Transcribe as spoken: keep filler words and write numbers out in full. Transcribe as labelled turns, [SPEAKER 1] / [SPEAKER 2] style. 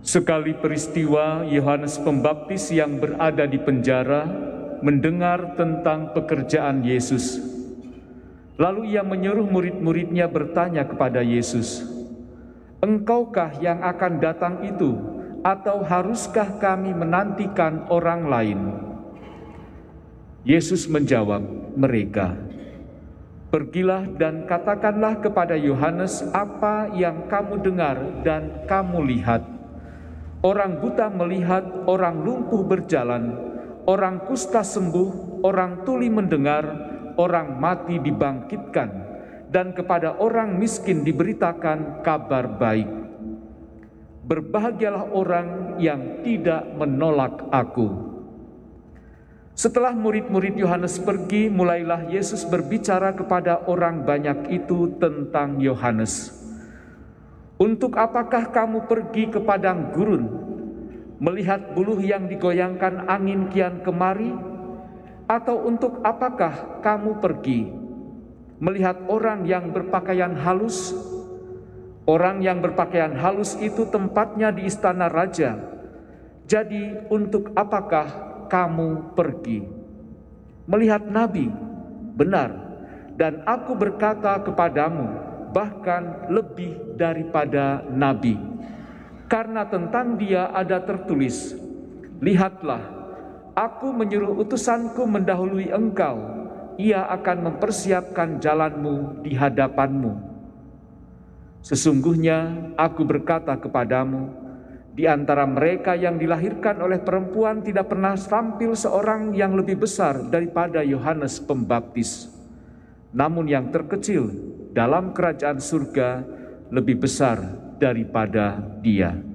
[SPEAKER 1] Sekali peristiwa, Yohanes Pembaptis yang berada di penjara mendengar tentang pekerjaan Yesus. Lalu ia menyuruh murid-muridnya bertanya kepada Yesus, "Engkaukah yang akan datang itu, atau haruskah kami menantikan orang lain?" Yesus menjawab mereka, "Pergilah dan katakanlah kepada Yohanes apa yang kamu dengar dan kamu lihat. Orang buta melihat, orang lumpuh berjalan, orang kusta sembuh, orang tuli mendengar, orang mati dibangkitkan, dan kepada orang miskin diberitakan kabar baik. Berbahagialah orang yang tidak menolak Aku." Setelah murid-murid Yohanes pergi, mulailah Yesus berbicara kepada orang banyak itu tentang Yohanes. "Untuk apakah kamu pergi ke padang gurun, melihat buluh yang digoyangkan angin kian kemari? Atau untuk apakah kamu pergi, melihat orang yang berpakaian halus? Orang yang berpakaian halus itu tempatnya di istana raja. Jadi untuk apakah kamu pergi? Melihat nabi? Benar, dan aku berkata kepadamu, bahkan lebih daripada nabi. Karena tentang dia ada tertulis, 'Lihatlah, aku menyuruh utusanku mendahului engkau, ia akan mempersiapkan jalanmu di hadapanmu.' Sesungguhnya aku berkata kepadamu, di antara mereka yang dilahirkan oleh perempuan tidak pernah tampil seorang yang lebih besar daripada Yohanes Pembaptis. Namun yang terkecil dalam kerajaan surga lebih besar daripada dia."